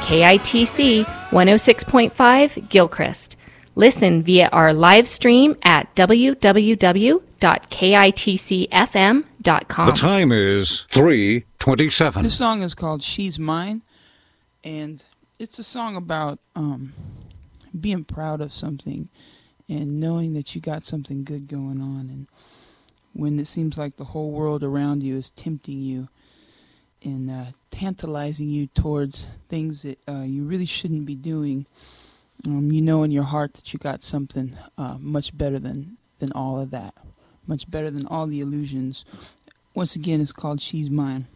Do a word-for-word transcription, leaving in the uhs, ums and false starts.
K I T C one oh six point five Gilchrist. Listen via our live stream at w w w dot k i t c f m dot com. The time is three twenty-seven. This song is called She's Mine, and it's a song about um, being proud of something and knowing that you got something good going on, and when it seems like the whole world around you is tempting you and uh, tantalizing you towards things that uh, you really shouldn't be doing, um, you know in your heart that you got something uh, much better than, than all of that, much better than all the illusions. Once again, it's called She's Mine.